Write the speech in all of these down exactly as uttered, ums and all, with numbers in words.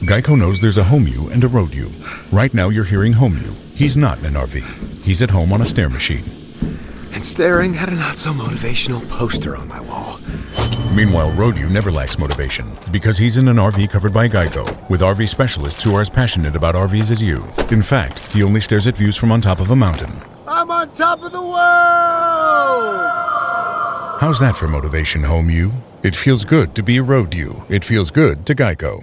Geico knows there's a home you and a road you. Right now you're hearing home you. He's not in an R V. He's at home on a stair machine. And staring at a not-so-motivational poster on my wall. Meanwhile, road you never lacks motivation because he's in an R V covered by Geico with R V specialists who are as passionate about R Vs as you. In fact, he only stares at views from on top of a mountain. I'm on top of the world! How's that for motivation, home you? It feels good to be a road you. It feels good to Geico.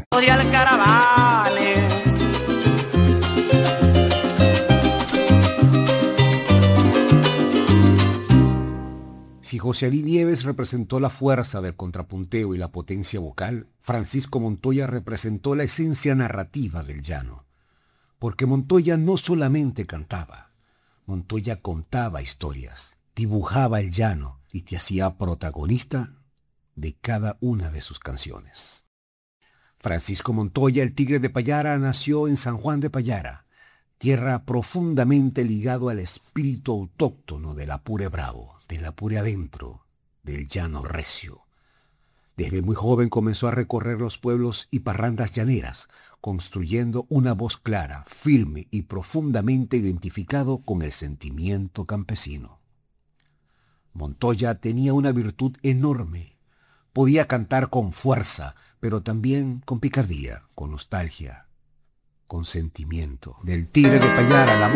Si José Ali Nieves representó la fuerza del contrapunteo y la potencia vocal, Francisco Montoya representó la esencia narrativa del llano. Porque Montoya no solamente cantaba, Montoya contaba historias, dibujaba el llano y te hacía protagonista de cada una de sus canciones. Francisco Montoya, el Tigre de Payara, nació en San Juan de Payara, tierra profundamente ligado al espíritu autóctono del Apure Bravo, del Apure adentro, del llano recio. Desde muy joven comenzó a recorrer los pueblos y parrandas llaneras, construyendo una voz clara, firme y profundamente identificado con el sentimiento campesino. Montoya tenía una virtud enorme. Podía cantar con fuerza, pero también con picardía, con nostalgia, con sentimiento. Del Tigre de Payara, la